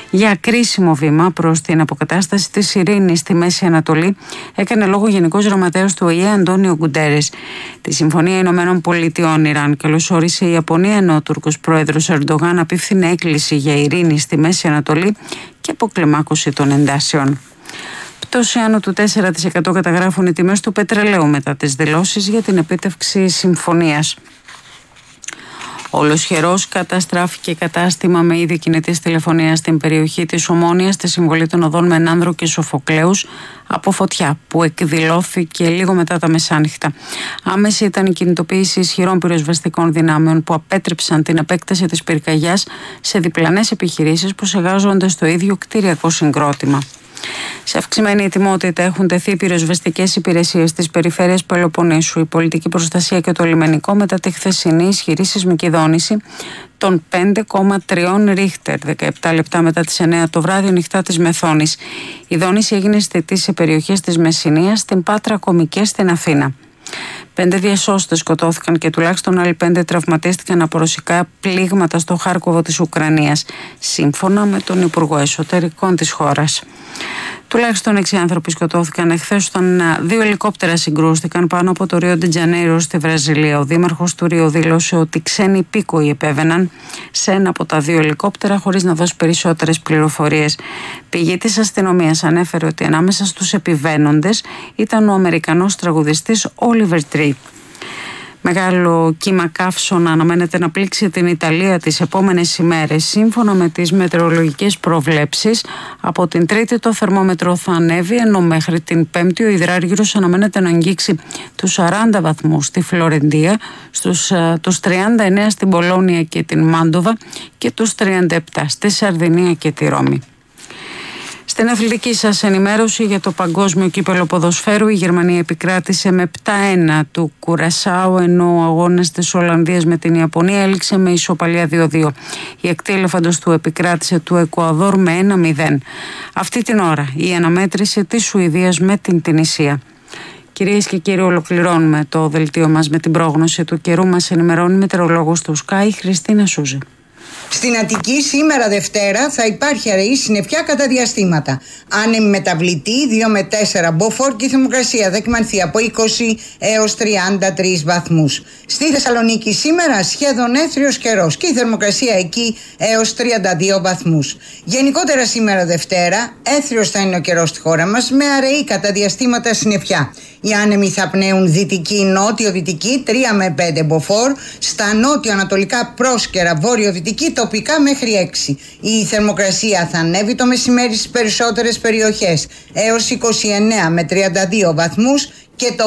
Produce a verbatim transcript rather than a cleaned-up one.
Για κρίσιμο βήμα προς την αποκατάσταση της ειρήνης στη Μέση Ανατολή έκανε λόγο ο Γενικός Γραμματέας του Ο Η Ε Αντώνιο Γκουντέρες. Τη Συμφωνία Ηνωμένων Πολιτειών Ιράν καλωσόρισε η Ιαπωνία, ενώ ο Τούρκος πρόεδρος Ερντογάν απίφθινε έκκληση για ειρήνη στη Μέση Ανατολή και αποκλιμάκωση των εντάσεων. Πτώση άνω του τέσσερα τοις εκατό καταγράφουν οι τιμές του πετρελαίου μετά τις δηλώσεις για την επίτευξη συμφωνίας. Ολοσχερός καταστράφηκε κατάστημα με είδη κινητής τηλεφωνίας στην περιοχή της Ομόνοιας στη συμβολή των οδών Μενάνδρου και Σοφοκλέους από φωτιά που εκδηλώθηκε λίγο μετά τα μεσάνυχτα. Άμεση ήταν η κινητοποίηση ισχυρών πυροσβεστικών δυνάμεων που απέτρεψαν την επέκταση της πυρκαγιάς σε διπλανές επιχειρήσεις που στεγάζονται στο ίδιο κτηριακό συγκρότημα. Σε αυξημένη ετοιμότητα έχουν τεθεί πυροσβεστικές υπηρεσίες της περιφέρειας Πελοποννήσου, η πολιτική προστασία και το λιμενικό μετά τη χθεσινή ισχυρή σεισμική δόνηση των πέντε κόμμα τρία Ρίχτερ, δεκαεπτά λεπτά μετά τις εννέα το βράδυ νυχτά της Μεθόνης. Η δόνηση έγινε αισθητή σε περιοχές της Μεσσηνίας, στην Πάτρα ακόμη και στην Αθήνα. Πέντε διασώστες σκοτώθηκαν και τουλάχιστον άλλοι πέντε τραυματίστηκαν από ρωσικά πλήγματα στο Χάρκοβο της Ουκρανίας, σύμφωνα με τον Υπουργό Εσωτερικών της χώρας. Τουλάχιστον έξι άνθρωποι σκοτώθηκαν εχθές όταν δύο ελικόπτερα συγκρούστηκαν πάνω από το Ρίο ντε Τζανέιρο στη Βραζιλία. Ο δήμαρχος του Ρίο δήλωσε ότι ξένοι υπήκοοι επέβαιναν σε ένα από τα δύο ελικόπτερα χωρίς να δώσει περισσότερες πληροφορίες. Πηγή της αστυνομίας ανέφερε ότι ανάμεσα στους επιβαίνοντες ήταν ο Αμερικανός τραγουδιστής Oliver Tree. Μεγάλο κύμα καύσων αναμένεται να πλήξει την Ιταλία τις επόμενες ημέρες. Σύμφωνα με τις μετεωρολογικές προβλέψεις, από την Τρίτη το θερμόμετρο θα ανέβει, ενώ μέχρι την Πέμπτη ο υδράργυρος αναμένεται να αγγίξει τους σαράντα βαθμούς στη Φλωρεντία, στους, τους τριάντα εννέα στην Πολόνια και την Μάντοβα και τους τριάντα επτά στη Σαρδινία και τη Ρώμη. Στην αθλητική σας ενημέρωση για το Παγκόσμιο Κύπελλο Ποδοσφαίρου, η Γερμανία επικράτησε με επτά ένα του Κουρασάου, ενώ ο αγώνας της Ολλανδίας με την Ιαπωνία έληξε με ισοπαλία δύο δύο. Η ακτή ελεφαντος του επικράτησε του Εκουαδόρ με ένα μηδέν. Αυτή την ώρα η αναμέτρηση της Σουηδίας με την Τινησία. Κυρίες και κύριοι, ολοκληρώνουμε το δελτίο μας με την πρόγνωση του καιρού. Μας ενημερώνει η μετεωρολόγος του Sky, Χριστίνα Σούζε. Στην Αττική σήμερα Δευτέρα θα υπάρχει αραιή συννεφιά κατά διαστήματα. Άνεμη μεταβλητή δύο με τέσσερα μποφόρ και η θερμοκρασία θα εκμανθεί από είκοσι έως τριάντα τρεις βαθμούς. Στη Θεσσαλονίκη σήμερα σχεδόν έθριος καιρός και η θερμοκρασία εκεί έως τριάντα δύο βαθμούς. Γενικότερα σήμερα Δευτέρα έθριος θα είναι ο καιρός στη χώρα μας με αραιή κατά διαστήματα συννεφιά. Οι άνεμοι θα πνέουν δυτική-νότιο-δυτική τρία με πέντε μποφόρ, στα νότιο-ανατολικά πρόσκαιρα βόρειο-δυτική τοπικά μέχρι έξι. Η θερμοκρασία θα ανέβει το μεσημέρι στις περισσότερες περιοχές έως είκοσι εννέα με τριάντα δύο βαθμούς και το